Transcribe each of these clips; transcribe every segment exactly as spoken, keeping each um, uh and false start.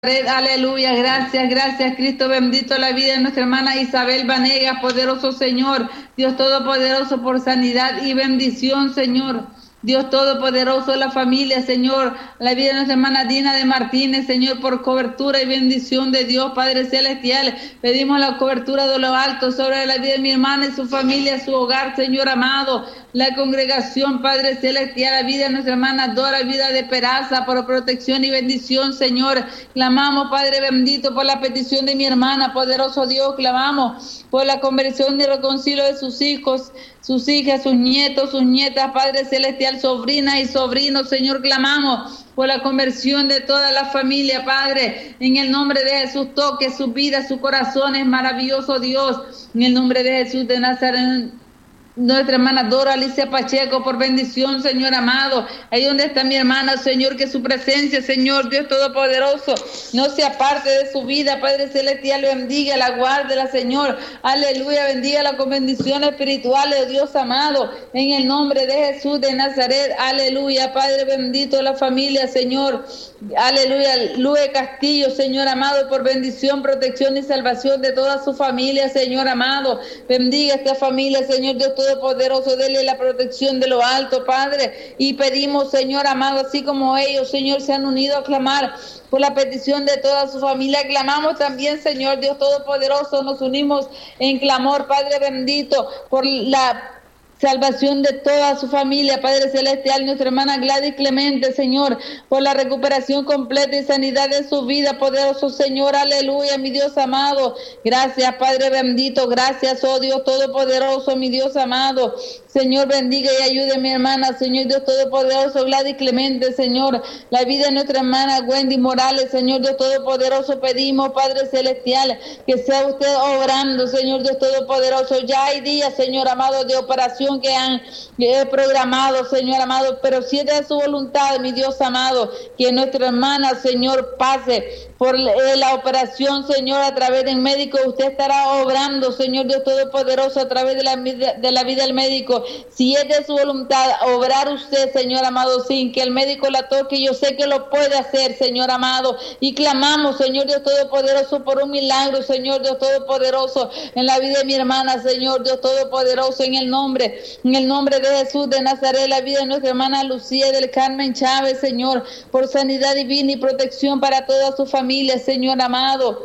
Aleluya, gracias, gracias, Cristo bendito la vida de nuestra hermana Isabel Vanegas, poderoso Señor, Dios Todopoderoso por sanidad y bendición, Señor. Dios Todopoderoso, la familia, Señor, la vida de nuestra hermana Dina de Martínez, Señor, por cobertura y bendición de Dios, Padre Celestial. Pedimos la cobertura de lo alto sobre la vida de mi hermana y su familia, su hogar, Señor amado. La congregación, Padre Celestial, la vida de nuestra hermana Dora, vida de Peraza, por protección y bendición, Señor. Clamamos, Padre bendito, por la petición de mi hermana, poderoso Dios, clamamos por la conversión y reconcilio de sus hijos, sus hijas, sus nietos, sus nietas, Padre Celestial, sobrinas y sobrinos, Señor, clamamos por la conversión de toda la familia, Padre, en el nombre de Jesús, toque su vida, su corazón, es maravilloso Dios, en el nombre de Jesús de Nazaret. Nuestra hermana Dora Alicia Pacheco, por bendición, Señor amado. Ahí donde está mi hermana, Señor, que su presencia, Señor, Dios Todopoderoso, no se aparte de su vida, Padre Celestial, bendiga, la guárdela, Señor. Aleluya, bendígala con bendiciones espirituales, Dios amado, en el nombre de Jesús de Nazaret. Aleluya, Padre bendito, la familia, Señor. Aleluya, Lue Castillo, Señor amado, por bendición, protección y salvación de toda su familia, Señor amado. Bendiga esta familia, Señor Dios Todopoderoso, dele la protección de lo alto, Padre, y pedimos, Señor amado, así como ellos, Señor, se han unido a clamar por la petición de toda su familia, clamamos también, Señor Dios Todopoderoso, nos unimos en clamor, Padre bendito, por la salvación de toda su familia, Padre Celestial, nuestra hermana Gladys Clemente, Señor, por la recuperación completa y sanidad de su vida, poderoso Señor, aleluya, mi Dios amado, gracias, Padre bendito, gracias, oh Dios Todopoderoso, mi Dios amado, Señor, bendiga y ayude a mi hermana, Señor Dios Todopoderoso, Gladys Clemente, Señor, la vida de nuestra hermana Wendy Morales, Señor Dios Todopoderoso, pedimos, Padre Celestial, que sea usted obrando, Señor Dios Todopoderoso, ya hay días, Señor amado, de operación que han eh, programado, Señor amado, pero si es de su voluntad, mi Dios amado, que nuestra hermana, Señor, pase por eh, la operación, Señor, a través del médico, usted estará obrando, Señor Dios Todopoderoso, a través de la, de la vida del médico, si es de su voluntad, obrar usted, Señor amado, sin que el médico la toque, yo sé que lo puede hacer, Señor amado, y clamamos, Señor Dios Todopoderoso, por un milagro, Señor Dios Todopoderoso, en la vida de mi hermana, Señor Dios Todopoderoso, en el nombre En el nombre de Jesús de Nazaret, la vida de nuestra hermana Lucía del Carmen Chávez, Señor, por sanidad divina y protección para toda su familia, Señor amado.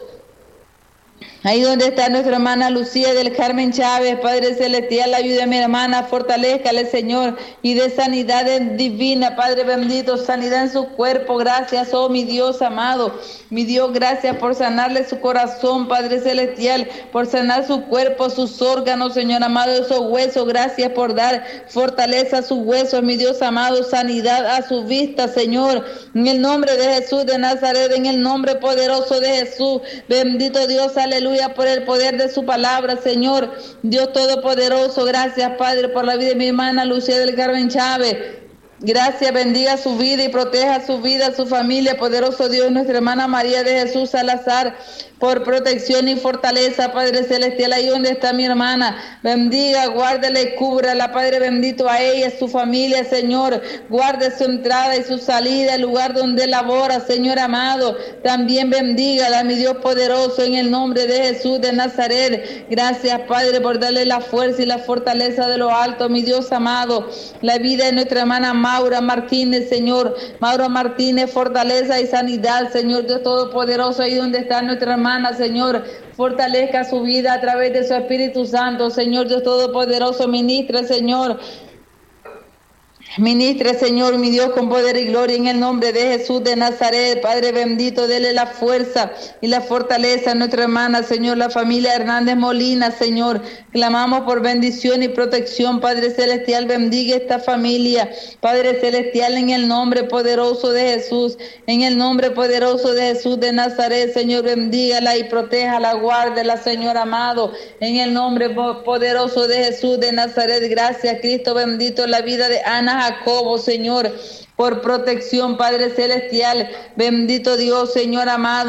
Ahí donde está nuestra hermana Lucía del Carmen Chávez, Padre Celestial, ayude a mi hermana, fortalézcale, Señor, y de sanidad divina, Padre bendito, sanidad en su cuerpo, gracias, oh mi Dios amado, mi Dios, gracias por sanarle su corazón, Padre Celestial, por sanar su cuerpo, sus órganos, Señor amado, esos huesos, gracias por dar fortaleza a sus huesos, mi Dios amado, sanidad a su vista, Señor, en el nombre de Jesús de Nazaret, en el nombre poderoso de Jesús, bendito Dios, aleluya, por el poder de su palabra, Señor, Dios Todopoderoso, gracias, Padre, por la vida de mi hermana Lucía del Carmen Chávez. Gracias, bendiga su vida y proteja su vida, su familia, poderoso Dios, nuestra hermana María de Jesús Salazar, por protección y fortaleza, Padre Celestial, ahí donde está mi hermana, bendiga, guárdela y cúbrala, Padre bendito, a ella, su familia, Señor, guarde su entrada y su salida, el lugar donde labora, Señor amado, también bendígala, mi Dios poderoso, en el nombre de Jesús de Nazaret, gracias, Padre, por darle la fuerza y la fortaleza de lo alto, mi Dios amado, la vida de nuestra hermana Maura Martínez, Señor, Maura Martínez, fortaleza y sanidad, Señor Dios Todopoderoso, ahí donde está nuestra hermana, Señor, fortalezca su vida a través de su Espíritu Santo, Señor Dios Todopoderoso, ministra, Señor, ministre, Señor, mi Dios, con poder y gloria, en el nombre de Jesús de Nazaret, Padre bendito, dele la fuerza y la fortaleza a nuestra hermana, Señor, la familia Hernández Molina, Señor, clamamos por bendición y protección, Padre Celestial, bendiga esta familia, Padre Celestial, en el nombre poderoso de Jesús, en el nombre poderoso de Jesús de Nazaret, Señor, bendígala y protéjala, guárdela, Señor amado, en el nombre poderoso de Jesús de Nazaret, gracias, Cristo bendito, la vida de Ana Jacobo, Señor, por protección, Padre Celestial, bendito Dios, Señor amado,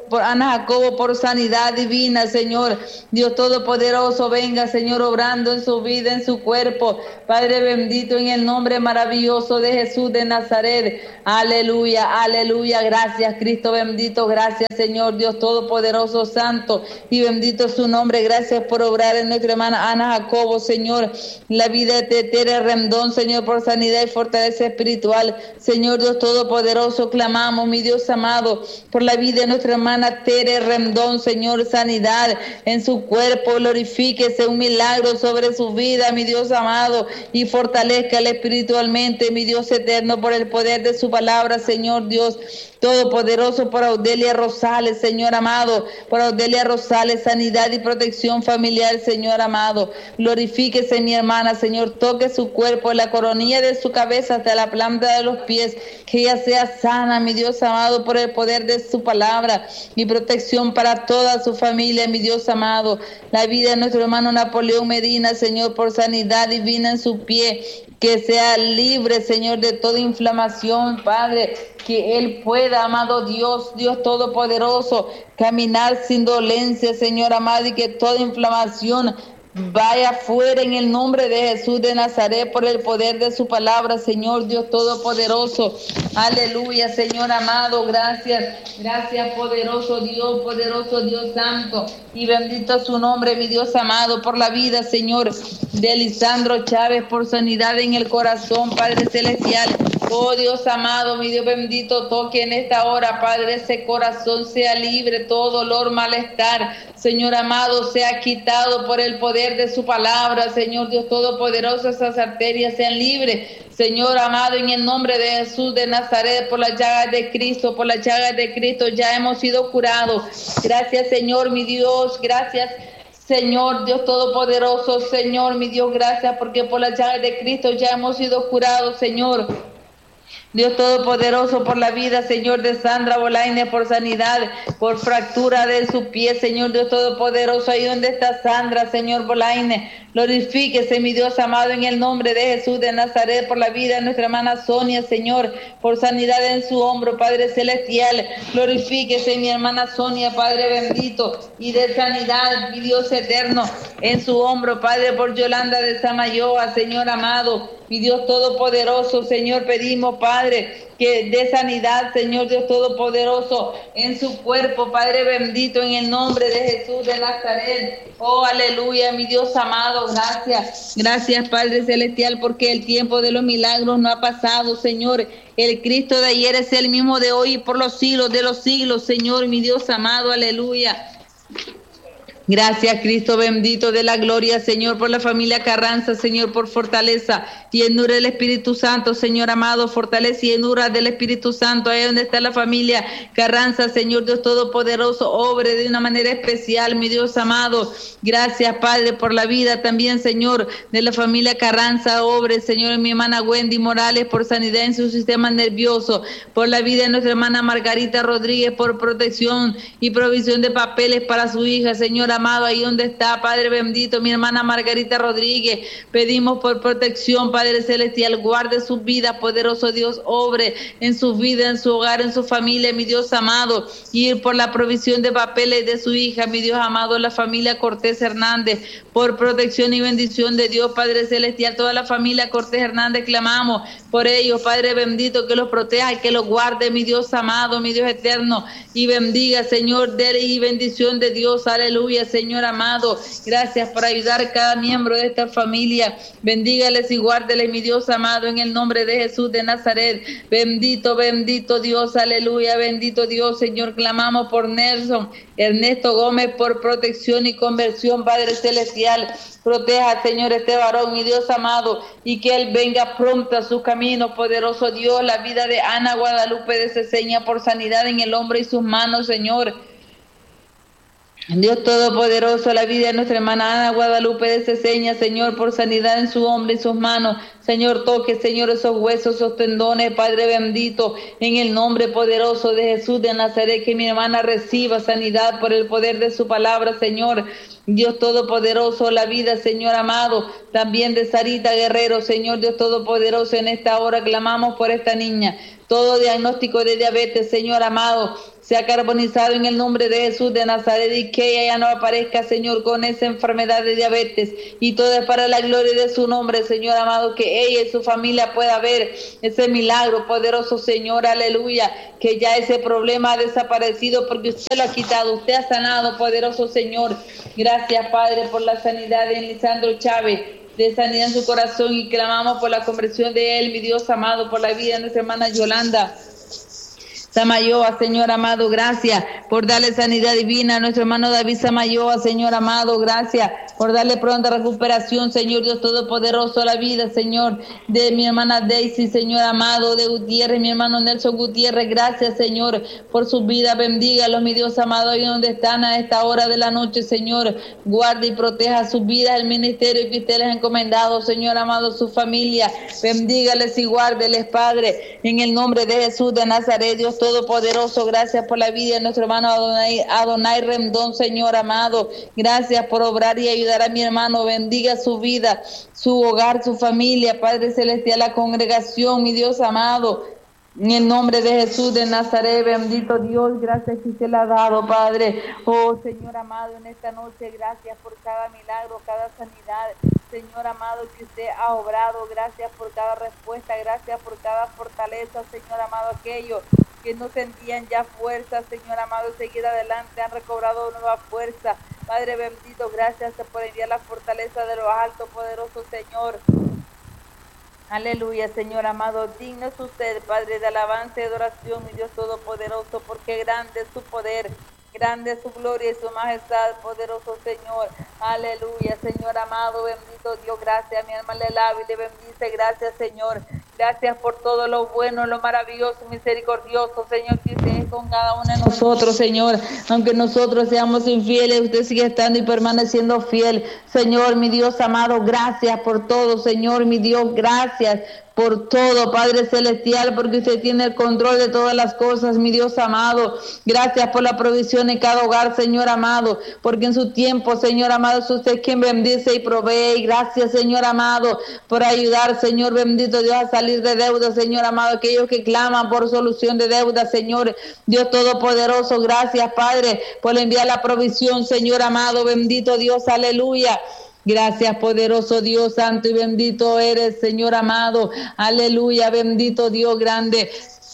por Ana Jacobo, por sanidad divina, Señor. Dios Todopoderoso, venga, Señor, obrando en su vida, en su cuerpo. Padre bendito, en el nombre maravilloso de Jesús de Nazaret. Aleluya, aleluya. Gracias, Cristo bendito. Gracias, Señor, Dios Todopoderoso, Santo y bendito es su nombre. Gracias por obrar en nuestra hermana Ana Jacobo, Señor. La vida de Tere Rendón, Señor, por sanidad y fortaleza espiritual. Señor Dios Todopoderoso, clamamos, mi Dios amado, por la vida de nuestra hermana Tere Rendón, Señor, sanidad en su cuerpo. Glorifíquese un milagro sobre su vida, mi Dios amado, y fortalezcale espiritualmente, mi Dios eterno, por el poder de su palabra, Señor Dios Todopoderoso, por Audelia Rosales, Señor amado, por Audelia Rosales, sanidad y protección familiar, Señor amado. Glorifíquese mi hermana, Señor, toque su cuerpo, la coronilla de su cabeza hasta la planta de los pies, que ella sea sana, mi Dios amado, por el poder de su palabra y protección para toda su familia, mi Dios amado. La vida de nuestro hermano Napoleón Medina, Señor, por sanidad divina en su pie, que sea libre, Señor, de toda inflamación, Padre, que él pueda, amado Dios, Dios Todopoderoso, caminar sin dolencia, Señor amado, y que toda inflamación vaya fuera en el nombre de Jesús de Nazaret, por el poder de su palabra, Señor Dios Todopoderoso. Aleluya, Señor amado, gracias, gracias poderoso Dios, poderoso Dios Santo, y bendito su nombre, mi Dios amado, por la vida, Señor, de Lisandro Chávez, por sanidad en el corazón, Padre Celestial. Oh Dios amado, mi Dios bendito, toque en esta hora, Padre, ese corazón sea libre, todo dolor, malestar, Señor amado, sea quitado por el poder de su palabra, Señor Dios Todopoderoso, esas arterias sean libres, Señor amado, en el nombre de Jesús de Nazaret, por las llagas de Cristo, por las llagas de Cristo ya hemos sido curados. Gracias, Señor, mi Dios, gracias, Señor Dios Todopoderoso, Señor, mi Dios, gracias, porque por las llagas de Cristo ya hemos sido curados, Señor. Dios Todopoderoso, por la vida, Señor, de Sandra Bolaine, por sanidad, por fractura de su pie, Señor Dios Todopoderoso, ahí donde está Sandra, Señor Bolaine, glorifíquese, mi Dios amado, en el nombre de Jesús de Nazaret, por la vida de nuestra hermana Sonia, Señor, por sanidad en su hombro, Padre Celestial, glorifíquese, mi hermana Sonia, Padre bendito, y de sanidad, mi Dios eterno, en su hombro, Padre, por Yolanda de Samayoa, Señor amado, mi Dios Todopoderoso, Señor, pedimos, Padre, que dé sanidad, Señor Dios Todopoderoso, en su cuerpo, Padre bendito, en el nombre de Jesús de Nazaret. Oh, aleluya, mi Dios amado, gracias. Gracias, Padre Celestial, porque el tiempo de los milagros no ha pasado, Señor. El Cristo de ayer es el mismo de hoy y por los siglos de los siglos, Señor, mi Dios amado, aleluya. Gracias, Cristo bendito de la gloria, Señor, por la familia Carranza, Señor, por fortaleza y llenura del Espíritu Santo, Señor amado, fortaleza y llenura del Espíritu Santo, ahí donde está la familia Carranza, Señor Dios Todopoderoso, obre de una manera especial, mi Dios amado. Gracias, Padre, por la vida también, Señor, de la familia Carranza, obre, Señor, en mi hermana Wendy Morales, por sanidad en su sistema nervioso, por la vida de nuestra hermana Margarita Rodríguez, por protección y provisión de papeles para su hija, Señor amado, ahí donde está, Padre bendito, mi hermana Margarita Rodríguez, pedimos por protección, Padre Celestial, guarde su vida, poderoso Dios, obre en su vida, en su hogar, en su familia, mi Dios amado, y por la provisión de papeles de su hija, mi Dios amado, la familia Cortés Hernández, por protección y bendición de Dios, Padre Celestial, toda la familia Cortés Hernández, clamamos por ellos, Padre bendito, que los proteja y que los guarde, mi Dios amado, mi Dios eterno, y bendiga, Señor, dele y bendición de Dios, aleluya, Señor amado, gracias por ayudar a cada miembro de esta familia, bendígales y guárdeles, mi Dios amado, en el nombre de Jesús de Nazaret, bendito, bendito Dios, aleluya, bendito Dios, Señor, clamamos por Nelson Ernesto Gómez, por protección y conversión, Padre Celestial, proteja, Señor, este varón, mi Dios amado, y que él venga pronto a su camino, poderoso Dios, la vida de Ana Guadalupe de Ceseña, por sanidad en el hombro y sus manos, Señor. Dios Todopoderoso, la vida de nuestra hermana Ana Guadalupe de Ceseña, Señor, por sanidad en su hombro y sus manos. Señor, toque, Señor, esos huesos, esos tendones, Padre bendito, en el nombre poderoso de Jesús de Nazaret, que mi hermana reciba sanidad por el poder de su palabra, Señor. Dios Todopoderoso, la vida, Señor amado, también de Sarita Guerrero, Señor Dios Todopoderoso, en esta hora clamamos por esta niña. Todo diagnóstico de diabetes, Señor amado, sea carbonizado en el nombre de Jesús de Nazaret, y que ella ya no aparezca, Señor, con esa enfermedad de diabetes. Y todo es para la gloria de su nombre, Señor amado, que ella y su familia pueda ver ese milagro poderoso, Señor, aleluya, que ya ese problema ha desaparecido porque usted lo ha quitado, usted ha sanado, poderoso Señor. Gracias, Padre, por la sanidad de Lisandro Chávez, de sanidad en su corazón, y clamamos por la conversión de él, mi Dios amado, por la vida de nuestra hermana Yolanda Samayoa, Señor amado, gracias por darle sanidad divina a nuestro hermano David Samayoa, Señor amado, gracias por darle pronta recuperación, Señor Dios Todopoderoso, a la vida, Señor, de mi hermana Daisy, Señor amado, de Gutiérrez, mi hermano Nelson Gutiérrez, gracias, Señor, por su vida, bendígalos, mi Dios amado, ahí donde están a esta hora de la noche, Señor, guarde y proteja sus vidas, el ministerio que usted les ha encomendado, Señor amado, su familia, bendígales y guárdeles, Padre, en el nombre de Jesús de Nazaret, Dios Todopoderoso, gracias por la vida de nuestro hermano Adonai, Adonai Rendón, Señor amado, gracias por obrar y ayudar a mi hermano, bendiga su vida, su hogar, su familia, Padre Celestial, la congregación, mi Dios amado, en el nombre de Jesús de Nazaret, bendito Dios, gracias que usted le ha dado, Padre. Oh, Señor amado, en esta noche, gracias por cada milagro, cada sanidad, Señor amado, que usted ha obrado, gracias por cada respuesta, gracias por cada fortaleza, Señor amado, aquellos que no sentían ya fuerza, Señor amado, seguir adelante, han recobrado nueva fuerza. Padre bendito, gracias por enviar la fortaleza de lo alto, poderoso Señor. Aleluya, Señor amado, digno es usted, Padre, de alabanza y adoración, mi Dios Todopoderoso, porque grande es su poder, grande es su gloria y su majestad, poderoso Señor. Aleluya, Señor amado, bendito Dios, gracias, mi alma le alaba y le bendice, gracias, Señor. Gracias por todo lo bueno, lo maravilloso, misericordioso, Señor, que usted es con cada uno de nosotros, Señor. Aunque nosotros seamos infieles, usted sigue estando y permaneciendo fiel. Señor, mi Dios amado, gracias por todo, Señor, mi Dios, gracias por todo, Padre Celestial, porque usted tiene el control de todas las cosas, mi Dios amado. Gracias por la provisión en cada hogar, Señor amado, porque en su tiempo, Señor amado, es usted quien bendice y provee. Y gracias, Señor amado, por ayudar, Señor bendito Dios, a salir de deuda, Señor amado, aquellos que claman por solución de deuda, Señor Dios Todopoderoso. Gracias, Padre, por enviar la provisión, Señor amado, bendito Dios, aleluya. Gracias, poderoso Dios, santo y bendito eres, Señor amado. Aleluya, bendito Dios, grande.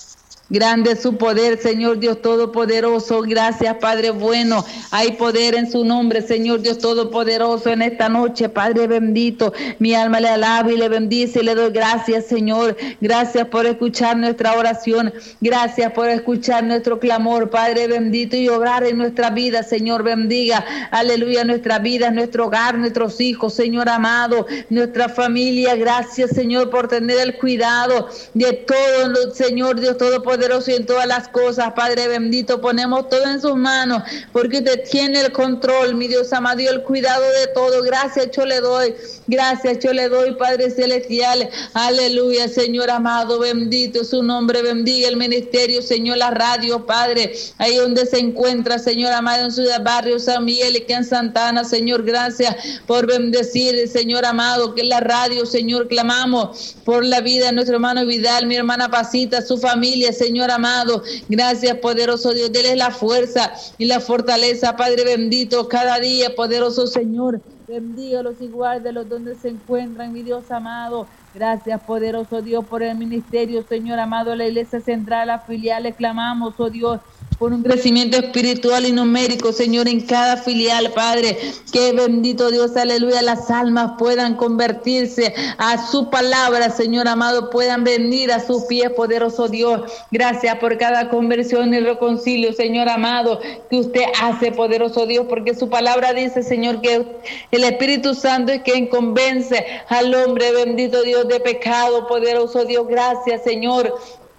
Grande es su poder, Señor Dios Todopoderoso. Gracias, Padre bueno. Hay poder en su nombre, Señor Dios Todopoderoso, en esta noche, Padre bendito. Mi alma le alaba y le bendice y le doy gracias, Señor. Gracias por escuchar nuestra oración. Gracias por escuchar nuestro clamor, Padre bendito, y obrar en nuestra vida, Señor. Bendiga, aleluya, nuestra vida, nuestro hogar, nuestros hijos, Señor amado, nuestra familia. Gracias, Señor, por tener el cuidado de todo, Señor Dios Todopoderoso. Poderoso y en todas las cosas, Padre bendito, ponemos todo en sus manos, porque usted tiene el control, mi Dios amado, y el cuidado de todo. Gracias, yo le doy, gracias, yo le doy, Padre celestial, aleluya, Señor amado, bendito su nombre, bendiga el ministerio, Señor, la radio, Padre, ahí donde se encuentra, Señor amado, en Ciudad Barrio San Miguel y que en Santana, Señor, gracias por bendecir, Señor amado, que en la radio, Señor, clamamos por la vida de nuestro hermano Vidal, mi hermana Pasita, su familia, Señor amado, gracias, poderoso Dios, déles la fuerza y la fortaleza, Padre bendito, cada día, poderoso Señor, bendígalos y guárdalos donde se encuentran, mi Dios amado. Gracias, poderoso Dios, por el ministerio, Señor amado, la iglesia central, las filiales, clamamos, oh Dios, por un crecimiento espiritual y numérico, Señor, en cada filial, Padre, que bendito Dios, aleluya, las almas puedan convertirse a su palabra, Señor amado, puedan venir a sus pies, poderoso Dios. Gracias por cada conversión y reconcilio, Señor amado, que usted hace, poderoso Dios, porque su palabra dice, Señor, que el Espíritu Santo es quien convence al hombre, bendito Dios, de pecado, poderoso Dios. Gracias, Señor.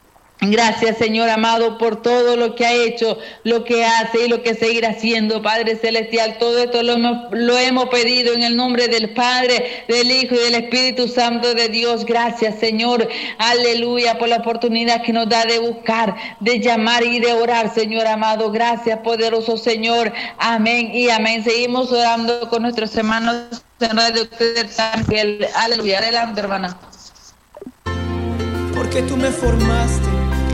Gracias, Señor amado, por todo lo que ha hecho, lo que hace y lo que seguirá haciendo, Padre celestial. Todo esto lo hemos, lo hemos pedido en el nombre del Padre, del Hijo y del Espíritu Santo de Dios. Gracias, Señor, aleluya, por la oportunidad que nos da de buscar, de llamar y de orar, Señor amado. Gracias, poderoso Señor, amén y amén. Seguimos orando con nuestros hermanos en Radio San Miguel. Aleluya, adelante, hermana. Porque tú me formaste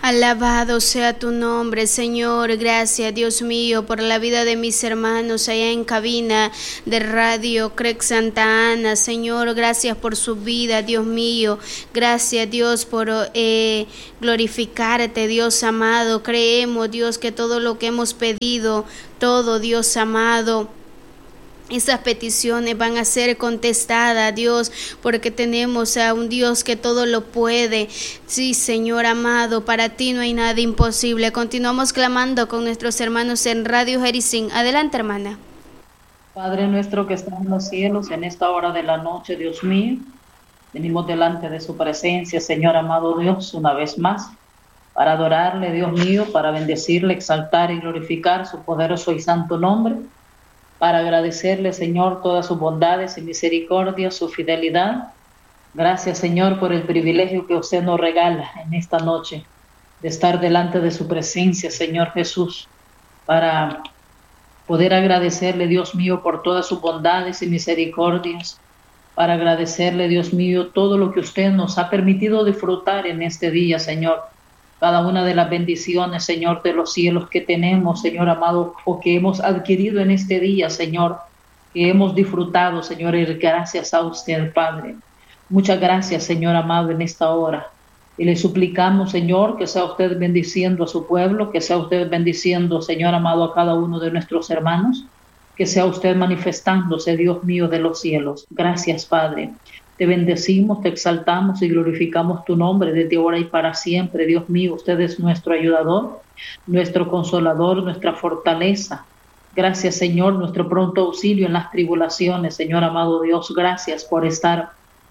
Alabado sea tu nombre, Señor. Gracias, Dios mío, por la vida de mis hermanos allá en cabina de Radio Craig Santa Ana. Señor, gracias por su vida, Dios mío. Gracias, Dios, por eh, glorificarte, Dios amado. Creemos, Dios, que todo lo que hemos pedido, todo, Dios amado, esas peticiones van a ser contestadas, Dios, porque tenemos a un Dios que todo lo puede. Sí, Señor amado, para ti no hay nada imposible. Continuamos clamando con nuestros hermanos en Radio Jericín. Adelante, hermana. Padre nuestro que estás en los cielos, en esta hora de la noche, Dios mío, venimos delante de su presencia, Señor amado Dios, una vez más, para adorarle, Dios mío, para bendecirle, exaltar y glorificar su poderoso y santo nombre, para agradecerle, Señor, todas sus bondades y misericordias, su fidelidad. Gracias, Señor, por el privilegio que usted nos regala en esta noche, de estar delante de su presencia, Señor Jesús, para poder agradecerle, Dios mío, por todas sus bondades y misericordias, para agradecerle, Dios mío, todo lo que usted nos ha permitido disfrutar en este día, Señor. Cada una de las bendiciones, Señor, de los cielos que tenemos, Señor amado, o que hemos adquirido en este día, Señor, que hemos disfrutado, Señor, y gracias a usted, Padre. Muchas gracias, Señor amado, en esta hora. Y le suplicamos, Señor, que sea usted bendiciendo a su pueblo, que sea usted bendiciendo, Señor amado, a cada uno de nuestros hermanos, que sea usted manifestándose, Dios mío, de los cielos. Gracias, Padre. Te bendecimos, te exaltamos y glorificamos tu nombre desde ahora y para siempre. Dios mío, usted es nuestro ayudador, nuestro consolador, nuestra fortaleza. Gracias, Señor, nuestro pronto auxilio en las tribulaciones. Señor amado Dios, gracias por estar,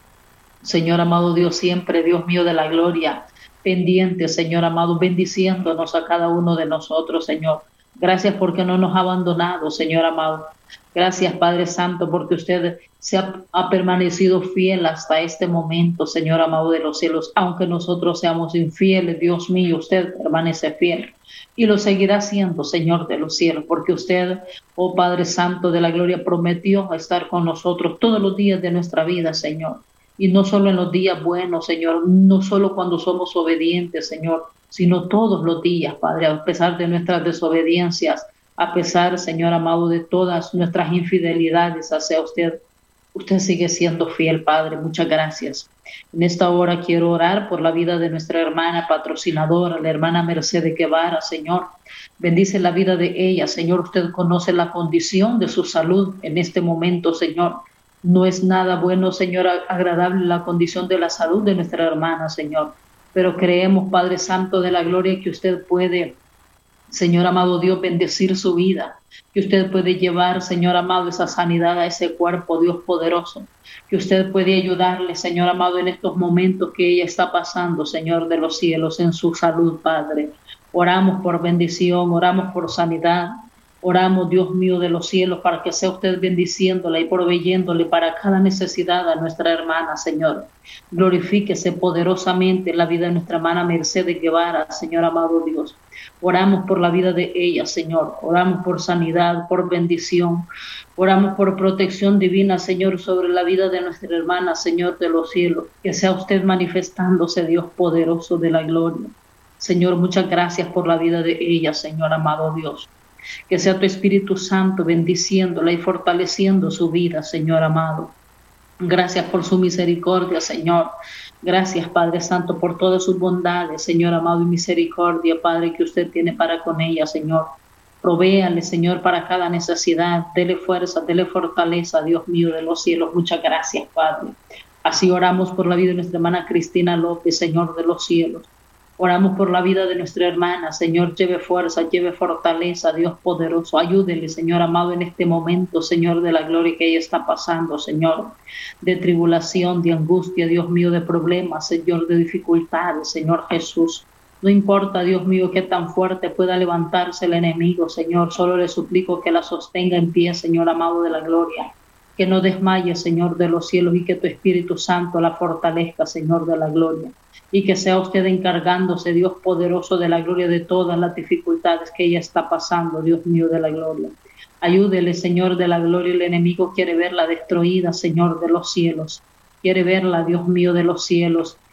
Señor amado Dios, siempre, Dios mío de la gloria, pendiente, Señor amado, bendiciéndonos a cada uno de nosotros, Señor. Gracias porque no nos ha abandonado, Señor amado. Gracias, Padre Santo, porque usted se ha, ha permanecido fiel hasta este momento, Señor amado de los cielos. Aunque nosotros seamos infieles, Dios mío, usted permanece fiel y lo seguirá siendo, Señor de los cielos, porque usted, oh Padre Santo de la gloria, prometió estar con nosotros todos los días de nuestra vida, Señor. Y no solo en los días buenos, Señor, no solo cuando somos obedientes, Señor, sino todos los días, Padre, a pesar de nuestras desobediencias, a pesar, Señor amado, de todas nuestras infidelidades hacia usted. Usted sigue siendo fiel, Padre. Muchas gracias. En esta hora quiero orar por la vida de nuestra hermana patrocinadora, la hermana Mercedes Guevara, Señor. Bendice la vida de ella, Señor. Usted conoce la condición de su salud en este momento, Señor. No es nada bueno, Señor, agradable la condición de la salud de nuestra hermana, Señor. Pero creemos, Padre Santo de la gloria, que usted puede, Señor amado Dios, bendecir su vida, que usted puede llevar, Señor amado, esa sanidad a ese cuerpo, Dios poderoso, que usted puede ayudarle, Señor amado, en estos momentos que ella está pasando, Señor de los cielos, en su salud, Padre. Oramos por bendición, oramos por sanidad, oramos, Dios mío de los cielos, para que sea usted bendiciéndola y proveyéndole para cada necesidad a nuestra hermana, Señor. Glorifíquese poderosamente en la vida de nuestra hermana Mercedes Guevara, Señor amado Dios. Oramos por la vida de ella, Señor. Oramos por sanidad, por bendición. Oramos por protección divina, Señor, sobre la vida de nuestra hermana, Señor de los cielos. Que sea usted manifestándose, Dios poderoso de la gloria. Señor, muchas gracias por la vida de ella, Señor amado Dios. Que sea tu Espíritu Santo bendiciéndola y fortaleciendo su vida, Señor amado. Gracias por su misericordia, Señor. Gracias, Padre Santo, por todas sus bondades, Señor amado, y misericordia, Padre, que usted tiene para con ella, Señor. Provéale, Señor, para cada necesidad. Dele fuerza, dele fortaleza, Dios mío de los cielos. Muchas gracias, Padre. Así oramos por la vida de nuestra hermana Cristina López, Señor de los cielos. Oramos por la vida de nuestra hermana, Señor, lleve fuerza, lleve fortaleza, Dios poderoso. Ayúdele, Señor amado, en este momento, Señor de la gloria que ella está pasando, Señor, de tribulación, de angustia, Dios mío, de problemas, Señor, de dificultades, Señor Jesús. No importa, Dios mío, qué tan fuerte pueda levantarse el enemigo, Señor, solo le suplico que la sostenga en pie, Señor amado de la gloria. Que no desmaye, Señor de los cielos, y que tu Espíritu Santo la fortalezca, Señor de la gloria. Y que sea usted encargándose, Dios poderoso de la gloria, de todas las dificultades que ella está pasando, Dios mío de la gloria. Ayúdele, Señor de la gloria. El enemigo quiere verla destruida, Señor de los cielos. Quiere verla, Dios mío de los cielos,